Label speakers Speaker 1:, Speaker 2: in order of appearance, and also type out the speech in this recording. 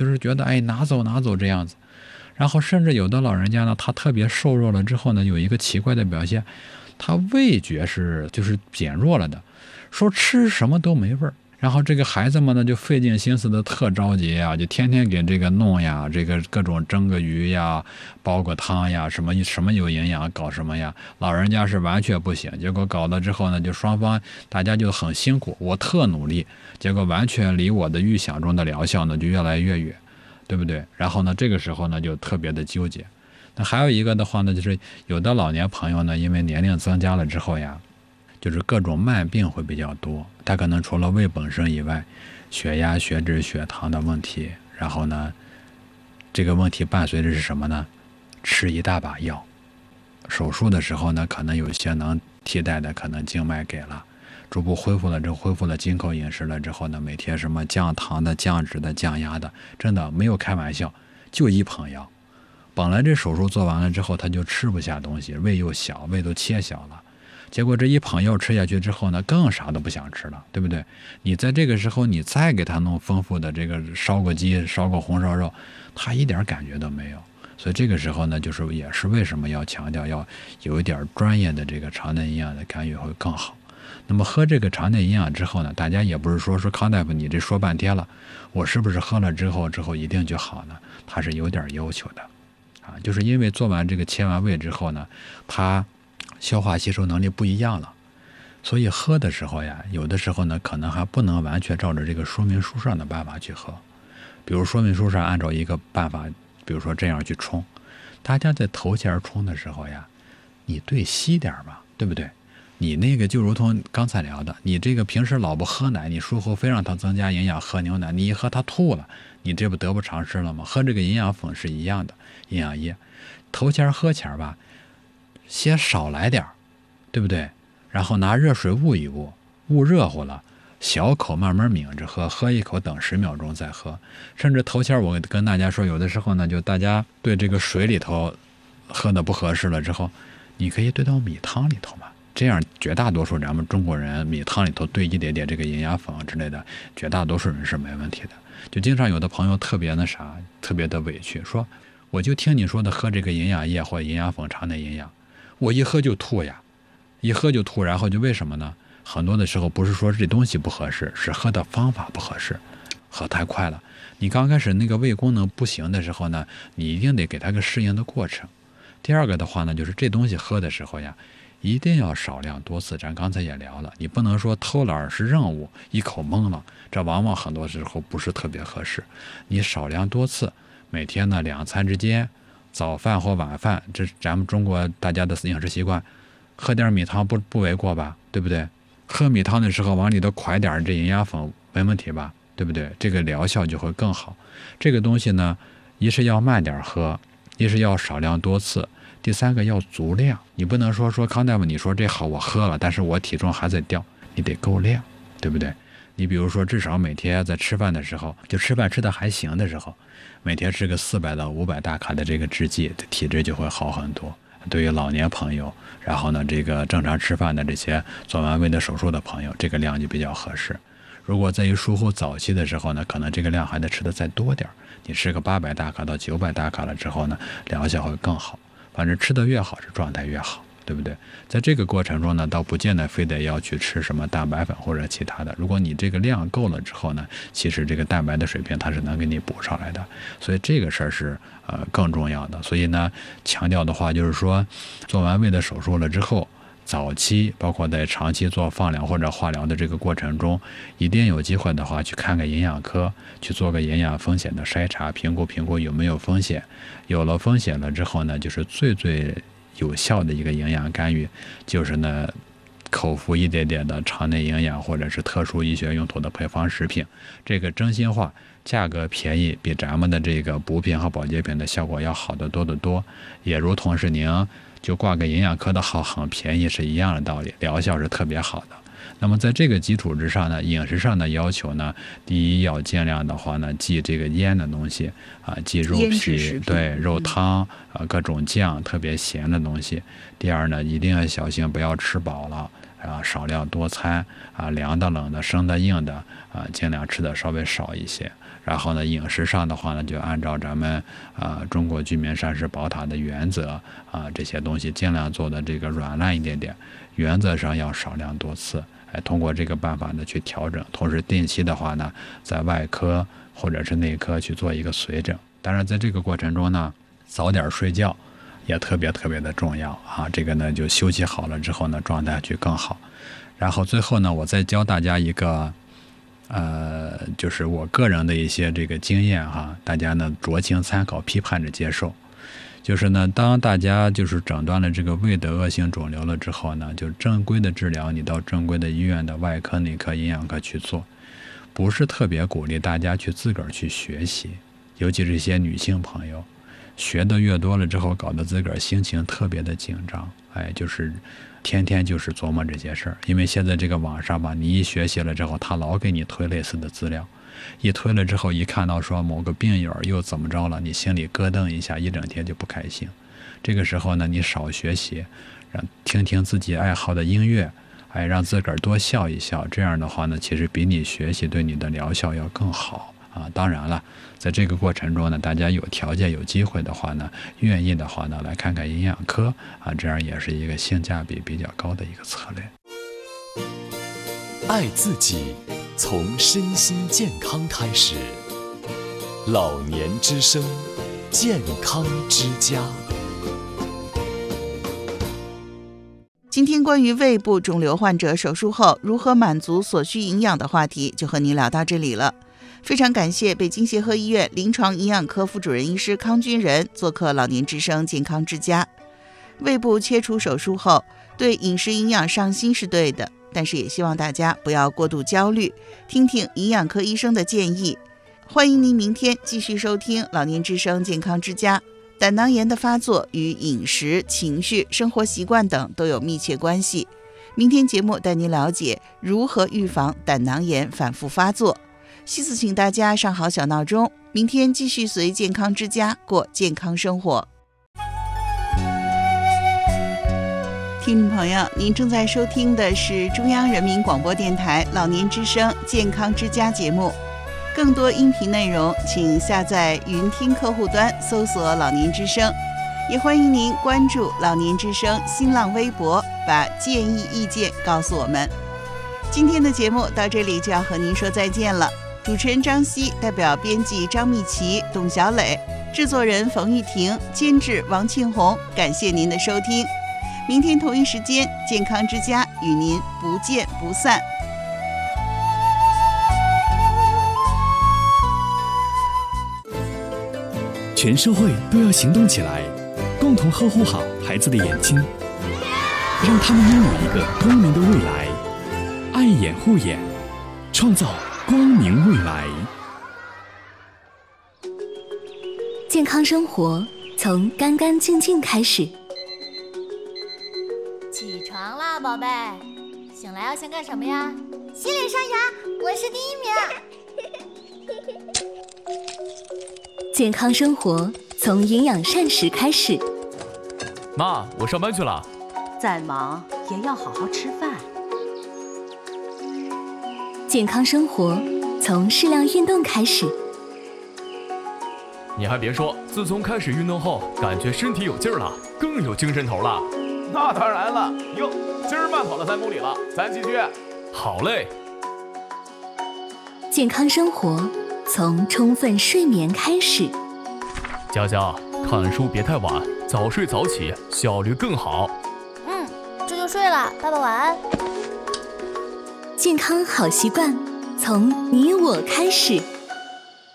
Speaker 1: 就是觉得拿走拿走这样子。然后甚至有的老人家呢，他特别瘦弱了之后呢，有一个奇怪的表现，他味觉就是减弱了的，说吃什么都没味儿。然后这个孩子们呢就费尽心思的特着急啊，就天天给这个弄呀，这个各种蒸个鱼呀，煲个汤呀，什么有营养搞什么呀，老人家是完全不行。结果搞了之后呢，就双方大家就很辛苦，我特努力，结果完全离我的预想中的疗效呢就越来越远，对不对？然后呢这个时候呢就特别的纠结。那还有一个的话呢，就是有的老年朋友呢，因为年龄增加了之后呀，就是各种慢病会比较多，他可能除了胃本身以外，血压、血脂、血糖的问题，然后呢，这个问题伴随着是什么呢？吃一大把药。手术的时候呢，可能有些能替代的，可能静脉给了，逐步恢复了之后，恢复了进口饮食了之后呢，每天什么降糖的、降脂的、降压的，真的没有开玩笑，就一捧药。本来这手术做完了之后，他就吃不下东西，胃又小，胃都切小了。结果这一捧药吃下去之后呢，更啥都不想吃了，对不对？你在这个时候你再给他弄丰富的这个烧个鸡、烧个红烧肉，他一点感觉都没有。所以这个时候呢，就是也是为什么要强调要有一点专业的这个肠内营养的干预会更好。那么喝这个肠内营养之后呢，大家也不是说康大夫你这说半天了，我是不是喝了之后一定就好呢？他是有点要求的啊，就是因为做完这个切完胃之后呢，他消化吸收能力不一样了，所以喝的时候呀，有的时候呢可能还不能完全照着这个说明书上的办法去喝。比如说明书上按照一个办法，比如说这样去冲，大家在头前冲的时候呀，你对稀点嘛，对不对？你那个就如同刚才聊的，你这个平时老不喝奶，你术后非让他增加营养喝牛奶，你一喝他吐了，你这不得不偿失了吗？喝这个营养粉是一样的，营养液头前喝前吧，先少来点，对不对？然后拿热水捂一捂，捂热乎了，小口慢慢抿着喝，喝一口等10秒钟再喝。甚至头前我跟大家说，有的时候呢，就大家对这个水里头喝的不合适了之后，你可以兑到米汤里头嘛。这样绝大多数咱们中国人米汤里头兑一点点这个营养粉之类的，绝大多数人是没问题的。就经常有的朋友特别特别的委屈，说我就听你说的喝这个营养液或营养粉肠内营养，我一喝就吐呀，一喝就吐，然后就为什么呢？很多的时候不是说这东西不合适，是喝的方法不合适，喝太快了。你刚开始那个胃功能不行的时候呢，你一定得给它个适应的过程。第二个的话呢，就是这东西喝的时候呀，一定要少量多次，咱刚才也聊了，你不能说偷懒是任务，一口闷了，这往往很多时候不是特别合适。你少量多次，每天呢2餐之间，早饭或晚饭，这是咱们中国大家的饮食习惯，喝点米汤不为过吧，对不对？喝米汤的时候往里头㧟点这营养粉，没问题吧，对不对？这个疗效就会更好。这个东西呢，一是要慢点喝，一是要少量多次，第三个要足量。你不能说康大夫你说这好我喝了，但是我体重还在掉，你得够量，对不对？你比如说至少每天在吃饭的时候，就吃饭吃的还行的时候，每天吃个400到500大卡的这个制剂，体质就会好很多。对于老年朋友，然后呢这个正常吃饭的这些做完胃的手术的朋友，这个量就比较合适。如果在于术后早期的时候呢，可能这个量还得吃的再多点，你吃个800大卡到900大卡了之后呢，疗效会更好。反正吃的越好，是状态越好，对不对？在这个过程中呢，倒不见得非得要去吃什么蛋白粉或者其他的。如果你这个量够了之后呢，其实这个蛋白的水平它是能给你补上来的。所以这个事儿是更重要的。所以呢，强调的话就是说，做完胃的手术了之后，早期包括在长期做放疗或者化疗的这个过程中，一定有机会的话去看个营养科，去做个营养风险的筛查，评估有没有风险。有了风险了之后呢，就是最有效的一个营养干预，就是呢口服一点点的肠内营养或者是特殊医学用途的配方食品。这个真心话，价格便宜，比咱们的这个补品和保健品的效果要好得多得多。也如同是您就挂个营养科的号很便宜是一样的道理，疗效是特别好的。那么在这个基础之上呢，饮食上的要求呢，第一要尽量的话呢，忌这个腌的东西啊，忌肉皮，对，肉汤啊，各种酱，特别咸的东西。第二呢，一定要小心不要吃饱了啊，少量多餐啊，凉的、冷的、生的、硬的啊，尽量吃的稍微少一些。 然后呢，饮食上的话呢，就按照咱们中国居民膳食宝塔的原则这些东西尽量做的这个软烂一点点，原则上要少量多次，通过这个办法呢去调整，同时定期的话呢，在外科或者是内科去做一个随诊。当然，在这个过程中呢，早点睡觉也特别的重要这个呢，就休息好了之后呢，状态去更好。然后最后呢，我再教大家一个就是我个人的一些这个经验大家呢酌情参考，批判着接受。就是呢，当大家就是诊断了这个胃的恶性肿瘤了之后呢，就正规的治疗，你到正规的医院的外科、内科、营养科去做，不是特别鼓励大家去自个儿去学习，尤其是一些女性朋友，学的越多了之后，搞得自个儿心情特别的紧张，就是天天就是琢磨这些事儿。因为现在这个网上吧，你一学习了之后，他老给你推类似的资料，一推了之后，一看到说某个病友又怎么着了，你心里咯噔一下，一整天就不开心。这个时候呢，你少学习，听听自己爱好的音乐，让自个儿多笑一笑，这样的话呢，其实比你学习对你的疗效要更好当然了，在这个过程中呢，大家有条件有机会的话呢，愿意的话呢，来看看营养科这样也是一个性价比比较高的一个策略。
Speaker 2: 爱自己，从身心健康开始。老年之声，健康之家。
Speaker 3: 今天关于胃部肿瘤患者手术后如何满足所需营养的话题就和您聊到这里了。非常感谢北京协和医院临床营养科副主任医师康军仁做客老年之声健康之家。胃部切除手术后，对饮食营养上心是对的，但是也希望大家不要过度焦虑，听听营养科医生的建议。欢迎您明天继续收听老年之声健康之家。胆囊炎的发作与饮食、情绪、生活习惯等都有密切关系。明天节目带您了解如何预防胆囊炎反复发作。希次请大家上好小闹钟，明天继续随健康之家过健康生活。听众朋友，您正在收听的是中央人民广播电台老年之声健康之家节目。更多音频内容请下载云听客户端搜索老年之声，也欢迎您关注老年之声新浪微博，把建议意见告诉我们。今天的节目到这里就要和您说再见了。主持人张希代表编辑张蜜琪、董小磊，制作人冯玉婷，监制王庆红，感谢您的收听。明天同一时间，健康之家与您不见不散。
Speaker 2: 全社会都要行动起来，共同呵护好孩子的眼睛，让他们拥有一个光明的未来。爱眼护眼，创造光明未来。
Speaker 4: 健康生活从干干净净开始。
Speaker 5: 起床啦，宝贝！醒来要先干什么呀？洗脸刷牙，我是第一名。
Speaker 4: 健康生活从营养膳食开始。
Speaker 6: 妈，我上班去了。
Speaker 7: 再忙也要好好吃饭。
Speaker 4: 健康生活从适量运动开始。
Speaker 6: 你还别说，自从开始运动后，感觉身体有劲儿了，更有精神头了。
Speaker 8: 那当然了，哟，今儿慢跑了3公里了，咱继续。
Speaker 6: 好嘞。
Speaker 4: 健康生活从充分睡眠开始。
Speaker 6: 佳佳，看书别太晚，早睡早起，效率更好。
Speaker 5: 这就睡了，爸爸晚安。
Speaker 4: 健康好习惯从你我开始。